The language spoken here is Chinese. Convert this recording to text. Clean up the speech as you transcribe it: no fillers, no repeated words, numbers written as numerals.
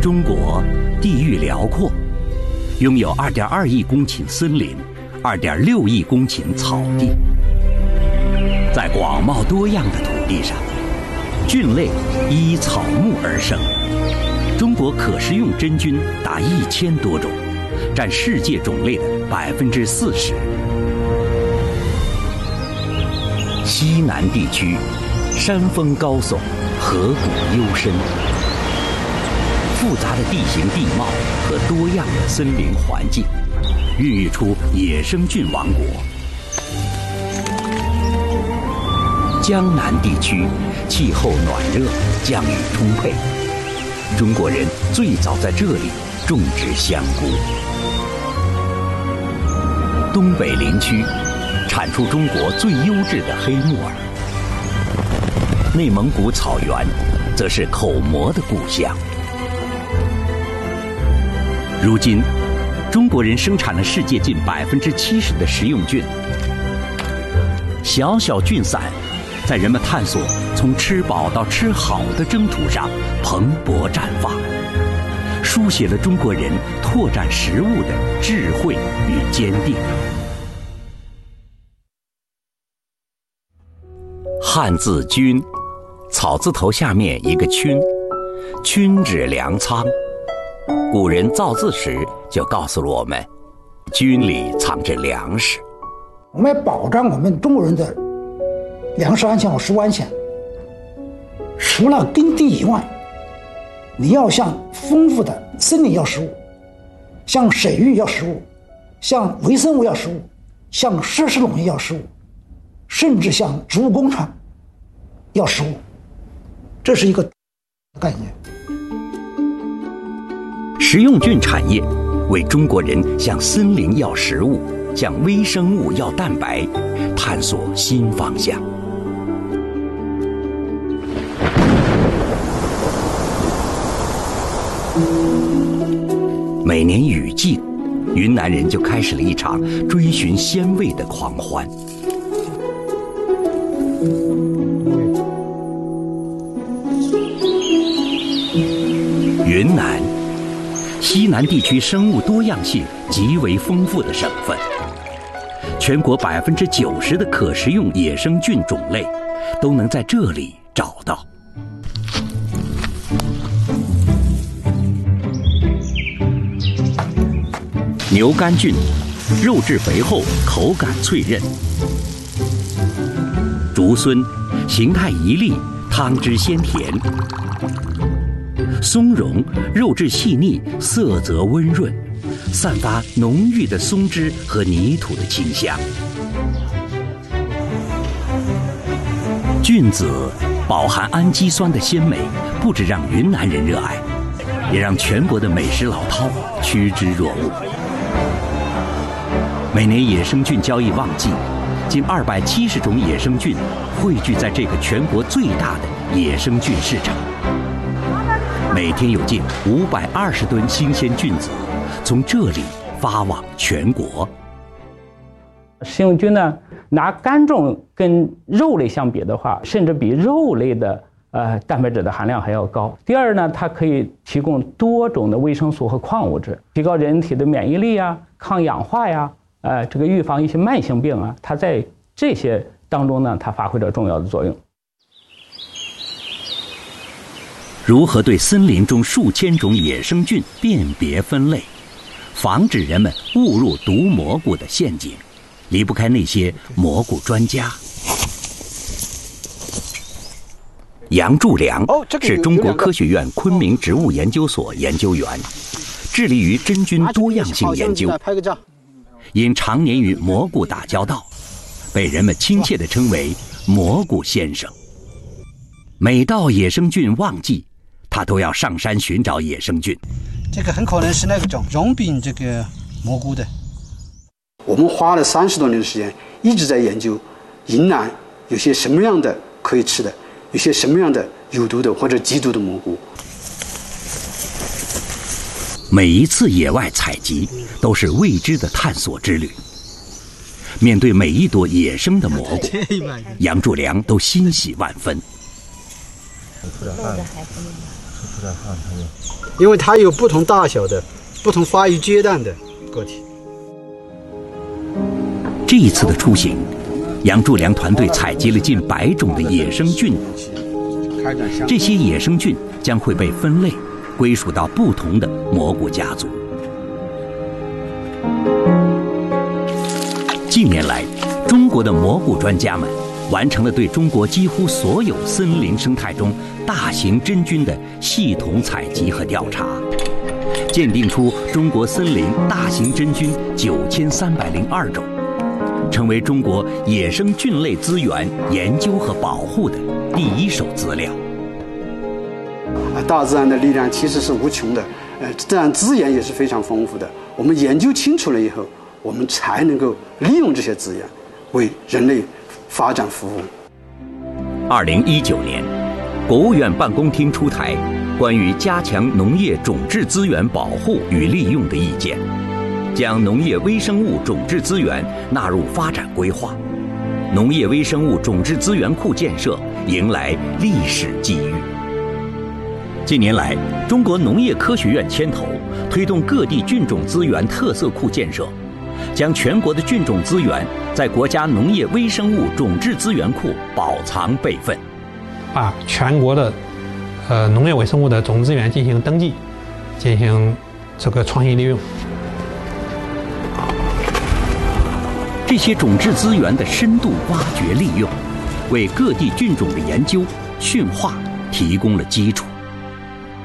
中国地域辽阔，拥有2.2亿公顷森林，2.6亿公顷草地。在广袤多样的土地上，菌类依草木而生。中国可食用真菌达1000多种，占世界种类的40%。西南地区山峰高耸，河谷幽深，复杂的地形地貌和多样的森林环境，孕育出野生菌王国。江南地区气候暖热，降雨充沛，中国人最早在这里种植香菇。东北林区产出中国最优质的黑木耳，内蒙古草原则是口蘑的故乡。如今，中国人生产了世界近70%的食用菌。小小菌伞，在人们探索从吃饱到吃好的征途上蓬勃绽放，书写了中国人拓展食物的智慧与坚定。汉字菌，草字头下面一个圈，圈指粮仓。古人造字时就告诉了我们，菌里藏着粮食。 我们要保障我们中国人的粮食安全和食物安全，除了耕地以外，你要向丰富的森林要食物，向水域要食物，向微生物要食物，向设施农业要食物，甚至向植物工程要食物，这是一个概念。 食用菌产业为中国人向森林要食物，向微生物要蛋白探索新方向。每年雨季，云南人就开始了一场追寻鲜味的狂欢。云南，西南地区生物多样性极为丰富的省份，全国90%的可食用野生菌种类都能在这里找到。牛肝菌，肉质肥厚，口感脆韧；竹荪，形态一粒，汤汁鲜甜；松茸，肉质细腻，色泽温润，散发浓郁的松脂和泥土的清香。菌子饱含氨基酸的鲜美，不止让云南人热爱，也让全国的美食老饕趋之若鹜。每年野生菌交易旺季，近270种野生菌汇聚在这个全国最大的野生菌市场。每天有近520吨新鲜菌子从这里发往全国。 食用菌呢，拿肝种跟肉类相比的话，甚至比肉类的蛋白质的含量还要高。第二呢，它可以提供多种的维生素和矿物质，提高人体的免疫力啊、抗氧化呀，这个预防一些慢性病啊，它在这些当中呢，它发挥着重要的作用。 如何对森林中数千种野生菌辨别分类，防止人们误入毒蘑菇的陷阱，离不开那些蘑菇专家。杨柱良是中国科学院昆明植物研究所研究员，致力于真菌多样性研究。因常年与蘑菇打交道，被人们亲切地称为蘑菇先生。每到野生菌旺季，他都要上山寻找野生菌。 这个很可能是那种溶病这个蘑菇的。我们花了30多年的时间，一直在研究云南有些什么样的可以吃的，有些什么样的有毒的或者极毒的蘑菇。 每一次野外采集都是未知的探索之旅。面对每一朵野生的蘑菇，杨柱良都欣喜万分。 因为它有不同大小的、不同发育阶段的个体。 这一次的出行，杨柱良团队采集了近100种的野生菌，这些野生菌将会被分类，归属到不同的蘑菇家族。近年来，中国的蘑菇专家们完成了对中国几乎所有森林生态中大型真菌的系统采集和调查，鉴定出中国森林大型真菌9302种，成为中国野生菌类资源研究和保护的第一手资料。 大自然的力量其实是无穷的，自然资源也是非常丰富的。我们研究清楚了以后，我们才能够利用这些资源，为人类发展服务。 2019年，国务院办公厅出台关于加强农业种质资源保护与利用的意见，将农业微生物种质资源纳入发展规划，农业微生物种质资源库建设迎来历史机遇。近年来，中国农业科学院牵头推动各地菌种资源特色库建设，将全国的菌种资源在国家农业微生物种质资源库保藏备份， 把全国的农业微生物的种质资源进行登记，进行这个创新利用。 这些种质资源的深度挖掘利用，为各地菌种的研究、驯化提供了基础。